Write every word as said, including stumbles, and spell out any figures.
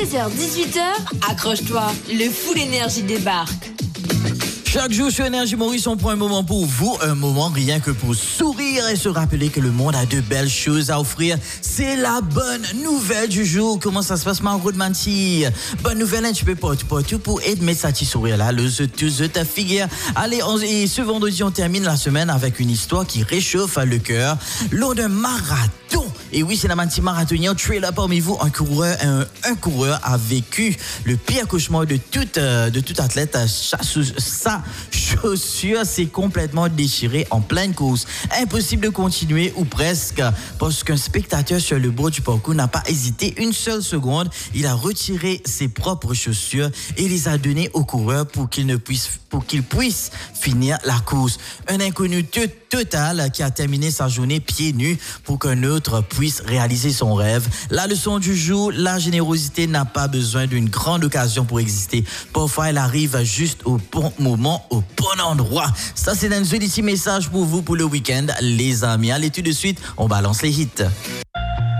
seize heures dix-huit heures, accroche-toi, le Full Énergie débarque. Chaque jour sur Énergie Maurice, on prend un moment pour vous, un moment rien que pour sourire et se rappeler que le monde a de belles choses à offrir. C'est la bonne nouvelle du jour. Comment ça se passe, Margot de Manti? Bonne nouvelle, un petit peu partout, partout pour aider ça petit sourire là, le The ta figure. Allez, on, et ce vendredi, on termine la semaine avec une histoire qui réchauffe le cœur lors d'un marathon. Et oui, c'est la Manti marathonien, trailer parmi vous, un coureur, un, un coureur a vécu le pire cauchemar de tout, euh, de tout athlète. Sa, sa chaussure s'est complètement déchirée en pleine course. Impossible de continuer, ou presque, parce qu'un spectateur sur le bord du parcours n'a pas hésité une seule seconde. Il a retiré ses propres chaussures et les a données au coureur pour qu'il ne puisse, pour qu'il puisse finir la course. Un inconnu t- total qui a terminé sa journée pieds nus pour qu'un autre puisse réaliser son rêve. La leçon du jour, la générosité n'a pas besoin d'une grande occasion pour exister. Parfois, elle arrive juste au bon moment, au bon endroit. Ça, c'est un joli petit message pour vous pour le week-end, les amis. Allez, tout de suite, on balance les hits.